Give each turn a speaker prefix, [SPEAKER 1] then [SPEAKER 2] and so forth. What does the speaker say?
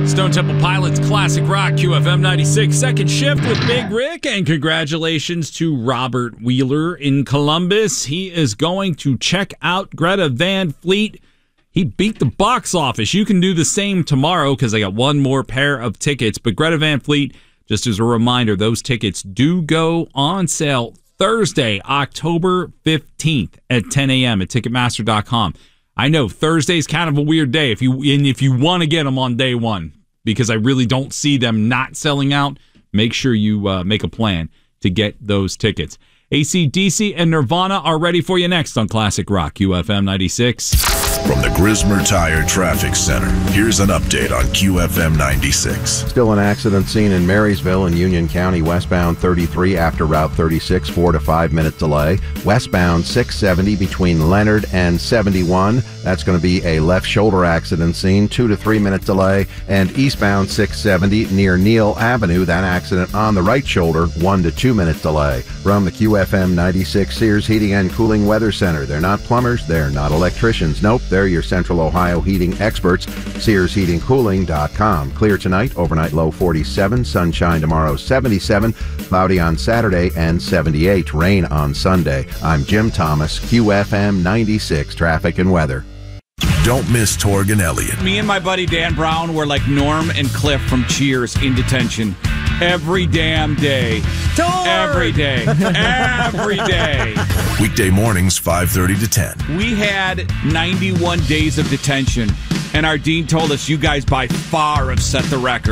[SPEAKER 1] Stone Temple Pilots, Classic Rock, QFM 96, second shift with Big Rick, and congratulations to Robert Wheeler in Columbus. He is going to check out Greta Van Fleet. He beat the box office. You can do the same tomorrow because I got one more pair of tickets. But Greta Van Fleet, just as a reminder, those tickets do go on sale Thursday, October 15th at 10 a.m. at Ticketmaster.com. I know Thursday's kind of a weird day if you want to get them on day one, because I really don't see them not selling out. Make sure you make a plan to get those tickets. AC/DC and Nirvana are ready for you next on Classic Rock, QFM 96.
[SPEAKER 2] From the Grismer Tire Traffic Center, here's an update on QFM 96.
[SPEAKER 3] Still an accident scene in Marysville in Union County, westbound 33 after Route 36, 4 to 5 minute delay. Westbound 670 between Leonard and 71. That's going to be a left shoulder accident scene, 2 to 3 minute delay. And eastbound 670 near Neal Avenue, that accident on the right shoulder, 1 to 2 minute delay. From the QFM 96 Sears Heating and Cooling Weather Center. They're not plumbers, they're not electricians. Nope, they're your Central Ohio heating experts. SearsHeatingCooling.com. Clear tonight, overnight low 47, sunshine tomorrow 77, cloudy on Saturday and 78, rain on Sunday. I'm Jim Thomas, QFM 96 Traffic and Weather.
[SPEAKER 2] Don't miss Torg and Elliott.
[SPEAKER 1] Me and my buddy Dan Brown were like Norm and Cliff from Cheers in detention every damn day. Every day. Every day.
[SPEAKER 2] Weekday mornings, 5:30 to 10.
[SPEAKER 1] We had 91 days of detention, and our dean told us you guys by far have set the record.